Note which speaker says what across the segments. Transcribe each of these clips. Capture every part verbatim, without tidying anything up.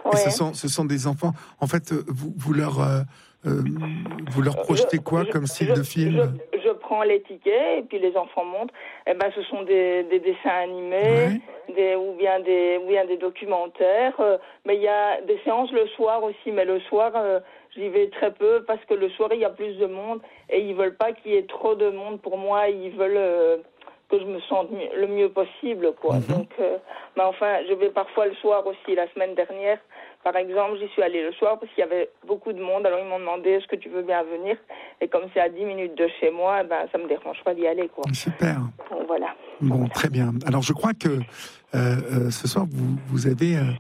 Speaker 1: Et ce sont, ce sont des enfants. En fait, vous, vous leur, euh, euh, vous leur projetez
Speaker 2: je,
Speaker 1: quoi
Speaker 2: je,
Speaker 1: comme style
Speaker 2: je,
Speaker 1: de film?
Speaker 2: je, je prends les tickets et puis les enfants montrent. Eh ben, ce sont des, des dessins animés, ouais. des, ou bien des, ou bien des documentaires. Euh, mais il y a des séances le soir aussi. Mais le soir, euh, j'y vais très peu parce que le soir il y a plus de monde et ils veulent pas qu'il y ait trop de monde. Pour moi, ils veulent euh, que je me sente mieux, le mieux possible, quoi. Mm-hmm. Donc, euh, mais enfin, je vais parfois le soir aussi. La semaine dernière, par exemple, j'y suis allée le soir parce qu'il y avait beaucoup de monde. Alors ils m'ont demandé est-ce que tu veux bien venir. Et comme c'est à dix minutes de chez moi, ben ça me dérange pas d'y aller, quoi.
Speaker 1: Super.
Speaker 2: Bon, voilà.
Speaker 1: Bon,
Speaker 2: voilà.
Speaker 1: Très bien. Alors je crois que euh, euh, ce soir vous vous avez euh,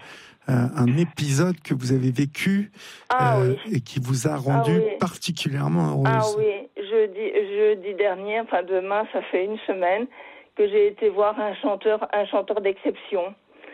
Speaker 1: un épisode que vous avez vécu
Speaker 2: ah,
Speaker 1: euh,
Speaker 2: oui.
Speaker 1: et qui vous a rendu
Speaker 2: ah, oui.
Speaker 1: particulièrement heureuse.
Speaker 2: Ah oui, jeudi, jeudi dernier, enfin demain, ça fait une semaine que j'ai été voir un chanteur, un chanteur d'exception.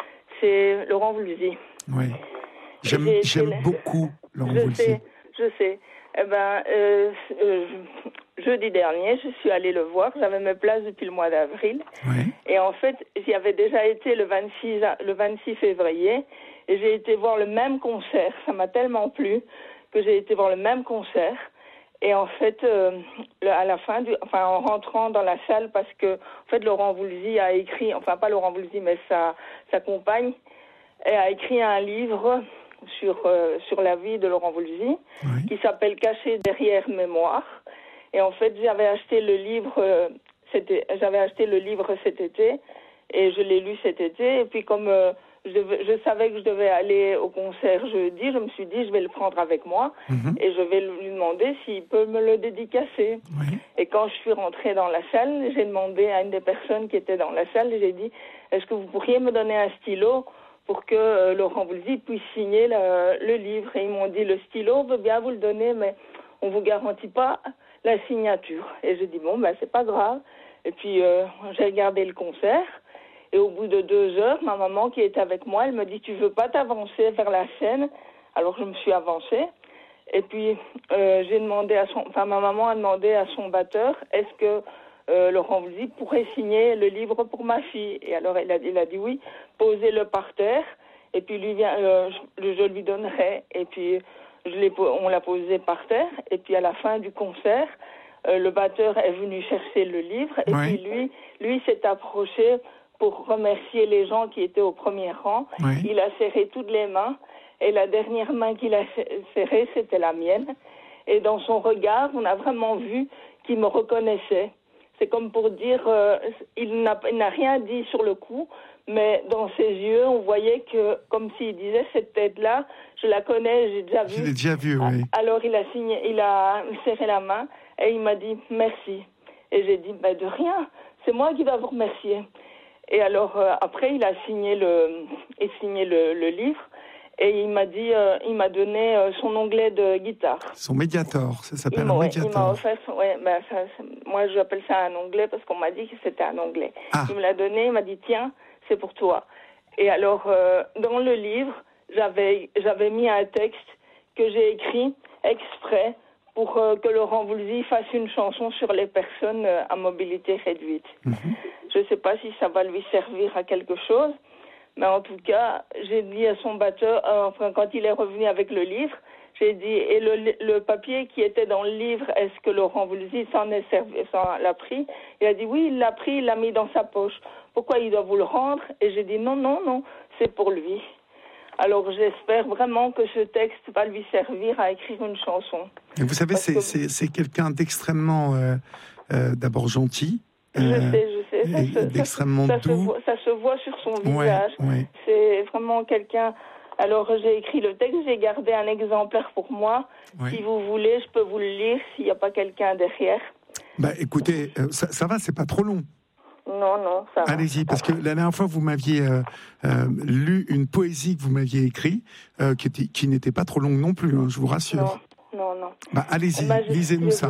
Speaker 2: C'est Laurent Voulzy.
Speaker 1: Oui. J'aime, j'aime le... beaucoup Laurent
Speaker 2: je
Speaker 1: Voulzy.
Speaker 2: Sais, je sais. Eh ben, euh, euh, jeudi dernier, je suis allée le voir. J'avais mes places depuis le mois d'avril.
Speaker 1: Oui.
Speaker 2: Et en fait, j'y avais déjà été le vingt-six, le vingt-six février. Et j'ai été voir le même concert. Ça m'a tellement plu que j'ai été voir le même concert. Et en fait, euh, à la fin, du, enfin en rentrant dans la salle, parce que en fait Laurent Voulzy a écrit, enfin pas Laurent Voulzy, mais sa sa compagne, elle a écrit un livre sur euh, sur la vie de Laurent Voulzy, oui. qui s'appelle Caché derrière mémoire. Et en fait, j'avais acheté le livre, euh, c'était, j'avais acheté le livre cet été, et je l'ai lu cet été. Et puis comme euh, Je, devais, je savais que je devais aller au concert jeudi. Je me suis dit, je vais le prendre avec moi mm-hmm. et je vais lui demander s'il peut me le dédicacer. Oui. Et quand je suis rentrée dans la salle, j'ai demandé à une des personnes qui était dans la salle, j'ai dit, est-ce que vous pourriez me donner un stylo pour que euh, Laurent Voulzy puisse signer le, le livre? Et ils m'ont dit, le stylo, on veut bien vous le donner, mais on ne vous garantit pas la signature. Et j'ai dit, bon, ben, c'est pas grave. Et puis, euh, j'ai regardé le concert. Et au bout de deux heures, ma maman qui était avec moi, elle me dit, tu veux pas t'avancer vers la scène? Alors je me suis avancée. Et puis euh, j'ai demandé à son, enfin ma maman a demandé à son batteur, est-ce que euh, Laurent Voulzy pourrait signer le livre pour ma fille? Et alors il a, il a dit oui, posez-le par terre. Et puis lui vient, euh, je, je lui donnerai. Et puis je l'ai, on l'a posé par terre. Et puis à la fin du concert, euh, le batteur est venu chercher le livre. Et oui. puis lui, lui s'est approché pour remercier les gens qui étaient au premier rang. Oui. Il a serré toutes les mains et la dernière main qu'il a serrée, c'était la mienne. Et dans son regard, on a vraiment vu qu'il me reconnaissait. C'est comme pour dire, euh, il, n'a, il n'a rien dit sur le coup, mais dans ses yeux, on voyait que, comme s'il disait, cette tête-là, je la connais, j'ai déjà vu.
Speaker 1: Je l'ai déjà vu, oui.
Speaker 2: Alors il a signé, il a serré la main et il m'a dit merci. Et j'ai dit, ben de rien, c'est moi qui dois vous remercier. Et alors euh, après il a signé le, il signé le, le livre et il m'a dit, euh, il m'a donné euh, son onglet de guitare.
Speaker 1: Son Mediator, ça s'appelle
Speaker 2: il
Speaker 1: un
Speaker 2: ouais,
Speaker 1: Mediator.
Speaker 2: Il m'a offert, son, ouais, ben ça, moi j'appelle ça un onglet parce qu'on m'a dit que c'était un onglet. Ah. Il me l'a donné, il m'a dit tiens, c'est pour toi. Et alors euh, dans le livre j'avais j'avais mis un texte que j'ai écrit exprès pour euh, que Laurent Voulzy fasse une chanson sur les personnes euh, à mobilité réduite. Mm-hmm. Je ne sais pas si ça va lui servir à quelque chose, mais en tout cas, j'ai dit à son batteur, euh, enfin, quand il est revenu avec le livre, j'ai dit, et le, le papier qui était dans le livre, est-ce que Laurent Voulzy s'en est servi, s'en l'a pris? Il a dit, oui, il l'a pris, il l'a mis dans sa poche. Pourquoi il doit vous le rendre? Et j'ai dit, non, non, non, c'est pour lui. Alors j'espère vraiment que ce texte va lui servir à écrire une chanson.
Speaker 1: Et vous savez, c'est, que... c'est, c'est quelqu'un d'extrêmement, euh, euh, d'abord gentil.
Speaker 2: Je euh, sais, je sais. Ça se,
Speaker 1: d'extrêmement
Speaker 2: ça,
Speaker 1: doux.
Speaker 2: Ça se, voit, ça se voit sur son
Speaker 1: ouais,
Speaker 2: visage.
Speaker 1: Ouais.
Speaker 2: C'est vraiment quelqu'un... Alors j'ai écrit le texte, j'ai gardé un exemplaire pour moi. Ouais. Si vous voulez, je peux vous le lire s'il n'y a pas quelqu'un derrière.
Speaker 1: Bah écoutez, euh, ça, ça va, c'est pas trop long.
Speaker 2: Non, non, ça va.
Speaker 1: Allez-y, parce que la dernière fois, vous m'aviez euh, euh, lu une poésie que vous m'aviez écrite, euh, qui, était, qui n'était pas trop longue non plus, hein, je vous rassure.
Speaker 2: Non, non, non.
Speaker 1: Bah, allez-y, bah, je, lisez-nous ça.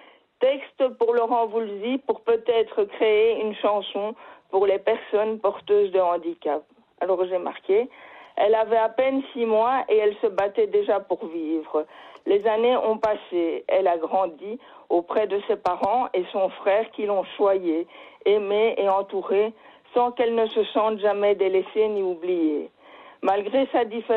Speaker 2: Texte pour Laurent Voulzy pour peut-être créer une chanson pour les personnes porteuses de handicap. Alors j'ai marqué, elle avait à peine six mois et elle se battait déjà pour vivre. Les années ont passé, elle a grandi auprès de ses parents et son frère qui l'ont choyée, aimée et entourée, sans qu'elle ne se sente jamais délaissée ni oubliée. Malgré sa différence,